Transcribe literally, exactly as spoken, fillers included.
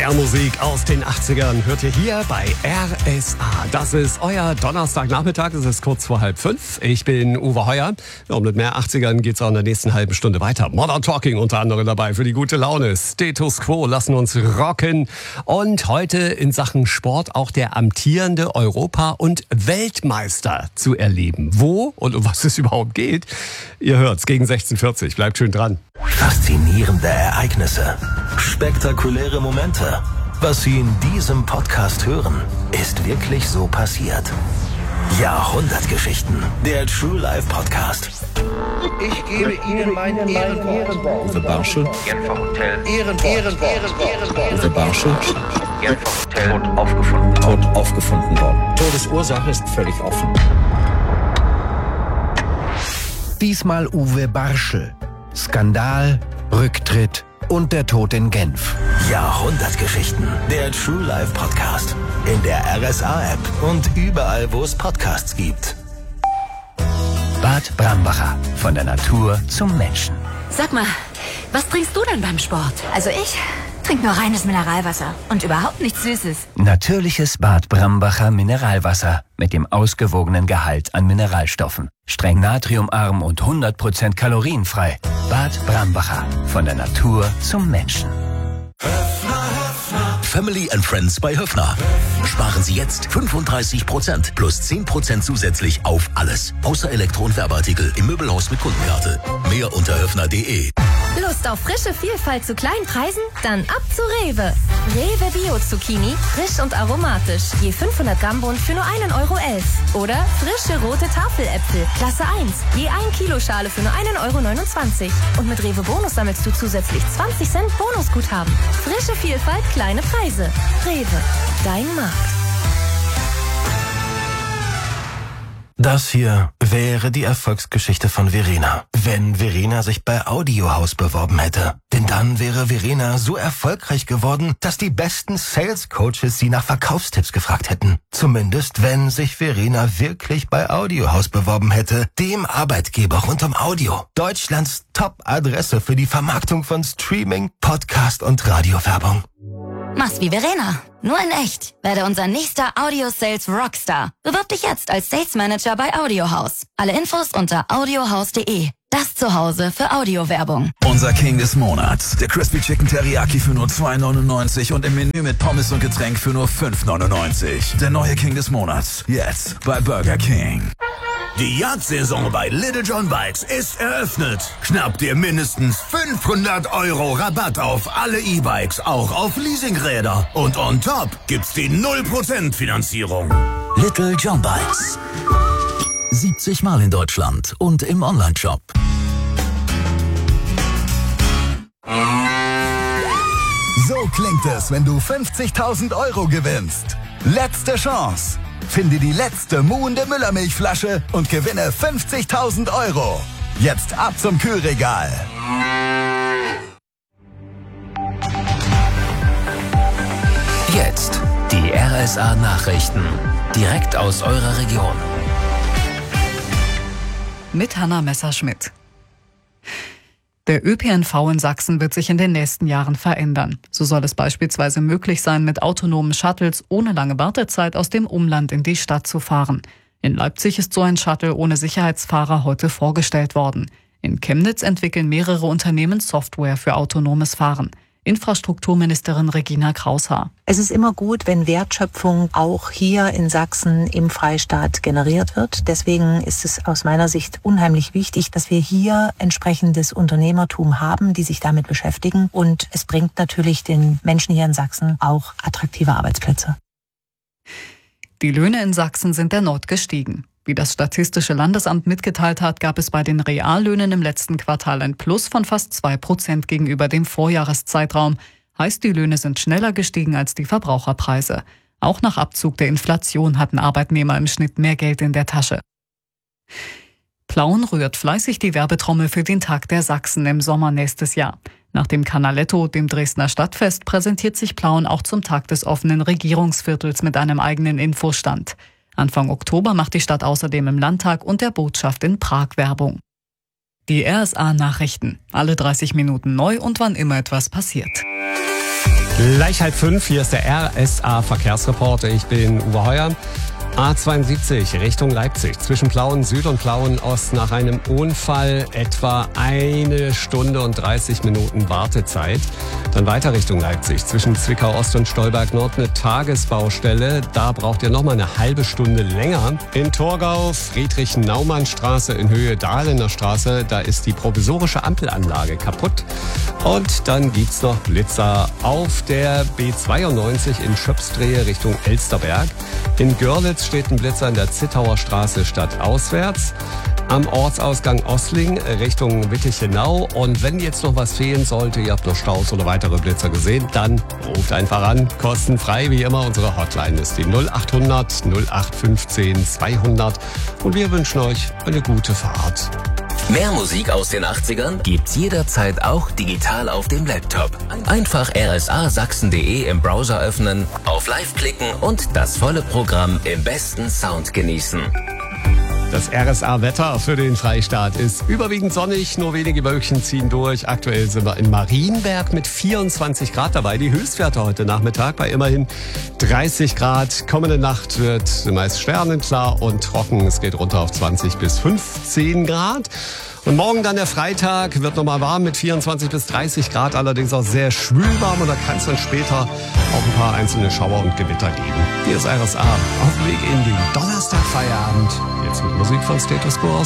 Mehr Musik aus den achtzigern hört ihr hier bei R S A. Das ist euer Donnerstagnachmittag, es ist kurz vor halb fünf. Ich bin Uwe Heuer. Ja, und mit mehr achtzigern geht's auch in der nächsten halben Stunde weiter. Modern Talking unter anderem dabei für die gute Laune. Status Quo lassen uns rocken. Und heute in Sachen Sport auch der amtierende Europa- und Weltmeister zu erleben. Wo und um was es überhaupt geht, ihr hört's gegen sechzehn Uhr vierzig. Bleibt schön dran. Faszinierende Ereignisse, spektakuläre Momente. Was Sie in diesem Podcast hören, ist wirklich so passiert. Jahrhundertgeschichten, der True Life Podcast. Ich gebe Ihnen mein Ehrenwort. Uwe Barschel. Genfer Hotel. Ehrenwort. Ehrenwort. Ehrenwort. Uwe Barschel. Genfer Hotel. Tot aufgefunden. Tot aufgefunden worden. Todesursache ist völlig offen. Diesmal Uwe Barschel. Skandal, Rücktritt und der Tod in Genf. Jahrhundertgeschichten, der True Life Podcast. In der R S A-App und überall, wo es Podcasts gibt. Bad Brambacher. Von der Natur zum Menschen. Sag mal, was trinkst du denn beim Sport? Also ich trinke nur reines Mineralwasser und überhaupt nichts Süßes. Natürliches Bad Brambacher Mineralwasser mit dem ausgewogenen Gehalt an Mineralstoffen. Streng natriumarm und hundert Prozent kalorienfrei. Bad Brambacher. Von der Natur zum Menschen. Family and Friends bei Höffner. Sparen Sie jetzt fünfunddreißig Prozent plus zehn Prozent zusätzlich auf alles. Außer Elektro- und Werbeartikel im Möbelhaus mit Kundenkarte. Mehr unter höffner punkt de. Lust auf frische Vielfalt zu kleinen Preisen? Dann ab zu Rewe. Rewe Bio Zucchini, frisch und aromatisch. Je fünfhundert Gramm Bund für nur einen Euro elf. Oder frische rote Tafeläpfel, Klasse eins. Je ein Kilo Schale für nur einen Euro neunundzwanzig. Und mit Rewe Bonus sammelst du zusätzlich zwanzig Cent Bonusguthaben. Frische Vielfalt, kleine Preise. Rewe, dein Markt. Das hier wäre die Erfolgsgeschichte von Verena, wenn Verena sich bei Audiohaus beworben hätte. Denn dann wäre Verena so erfolgreich geworden, dass die besten Sales Coaches sie nach Verkaufstipps gefragt hätten. Zumindest wenn sich Verena wirklich bei Audiohaus beworben hätte, dem Arbeitgeber rund um Audio. Deutschlands Top-Adresse für die Vermarktung von Streaming, Podcast und Radiowerbung. Mach's wie Verena, nur in echt. Werde unser nächster Audio Sales Rockstar. Bewirb dich jetzt als Sales Manager bei Audiohaus. Alle Infos unter audiohaus punkt de. Das Zuhause für Audiowerbung. Unser King des Monats. Der Crispy Chicken Teriyaki für nur zwei neunundneunzig und im Menü mit Pommes und Getränk für nur fünf neunundneunzig. Der neue King des Monats. Jetzt bei Burger King. Die Jagdsaison bei Little John Bikes ist eröffnet. Schnapp dir mindestens fünfhundert Euro Rabatt auf alle E-Bikes, auch auf Leasingräder. Und on top gibt's die null Prozent Finanzierung. Little John Bikes. siebzig Mal in Deutschland und im Onlineshop. So klingt es, wenn du fünfzigtausend Euro gewinnst. Letzte Chance. Finde die letzte muhende Müllermilchflasche und gewinne fünfzigtausend Euro. Jetzt ab zum Kühlregal. Jetzt die R S A Nachrichten. Direkt aus eurer Region. Mit Hanna Messerschmidt. Der Ö P N V in Sachsen wird sich in den nächsten Jahren verändern. So soll es beispielsweise möglich sein, mit autonomen Shuttles ohne lange Wartezeit aus dem Umland in die Stadt zu fahren. In Leipzig ist so ein Shuttle ohne Sicherheitsfahrer heute vorgestellt worden. In Chemnitz entwickeln mehrere Unternehmen Software für autonomes Fahren. Infrastrukturministerin Regina Kraushaar. Es ist immer gut, wenn Wertschöpfung auch hier in Sachsen im Freistaat generiert wird. Deswegen ist es aus meiner Sicht unheimlich wichtig, dass wir hier entsprechendes Unternehmertum haben, die sich damit beschäftigen. Und es bringt natürlich den Menschen hier in Sachsen auch attraktive Arbeitsplätze. Die Löhne in Sachsen sind erneut gestiegen. Wie das Statistische Landesamt mitgeteilt hat, gab es bei den Reallöhnen im letzten Quartal ein Plus von fast zwei Prozent gegenüber dem Vorjahreszeitraum. Heißt, die Löhne sind schneller gestiegen als die Verbraucherpreise. Auch nach Abzug der Inflation hatten Arbeitnehmer im Schnitt mehr Geld in der Tasche. Plauen rührt fleißig die Werbetrommel für den Tag der Sachsen im Sommer nächstes Jahr. Nach dem Canaletto, dem Dresdner Stadtfest, präsentiert sich Plauen auch zum Tag des offenen Regierungsviertels mit einem eigenen Infostand. Anfang Oktober macht die Stadt außerdem im Landtag und der Botschaft in Prag Werbung. Die R S A Nachrichten. Alle dreißig Minuten neu und wann immer etwas passiert. Gleich halb fünf, hier ist der R S A Verkehrsreporter. Ich bin Uwe Heuer. A zweiundsiebzig Richtung Leipzig, zwischen Plauen Süd und Plauen Ost nach einem Unfall etwa eine Stunde und dreißig Minuten Wartezeit. Dann weiter Richtung Leipzig, zwischen Zwickau Ost und Stolberg Nord eine Tagesbaustelle. Da braucht ihr nochmal eine halbe Stunde länger. In Torgau, Friedrich-Naumann-Straße in Höhe Dahlener Straße, da ist die provisorische Ampelanlage kaputt. Und dann gibt's noch Blitzer auf der B zweiundneunzig in Schöpsdrehe Richtung Elsterberg. In Görlitz steht ein Blitzer in der Zittauer Straße stadtauswärts. Am Ortsausgang Ossling Richtung Wittichenau. Und wenn jetzt noch was fehlen sollte, ihr habt noch Staus oder weitere Blitzer gesehen, dann ruft einfach an. Kostenfrei wie immer. Unsere Hotline ist die null acht hundert null acht fünfzehn zweihundert. Und wir wünschen euch eine gute Fahrt. Mehr Musik aus den achtzigern gibt's jederzeit auch digital auf dem Laptop. Einfach r s a sachsen punkt d e im Browser öffnen, auf Live klicken und das volle Programm im besten Sound genießen. Das R S A-Wetter für den Freistaat ist überwiegend sonnig, nur wenige Wölkchen ziehen durch. Aktuell sind wir in Marienberg mit vierundzwanzig Grad dabei. Die Höchstwerte heute Nachmittag bei immerhin dreißig Grad. Kommende Nacht wird meist sternenklar und trocken. Es geht runter auf zwanzig bis fünfzehn Grad. Und morgen dann der Freitag, wird nochmal warm mit vierundzwanzig bis dreißig Grad, allerdings auch sehr schwülwarm. Und da kann es dann später auch ein paar einzelne Schauer und Gewitter geben. Hier ist R S A auf dem Weg in den Donnerstagfeierabend. Jetzt mit Musik von Status Quo aus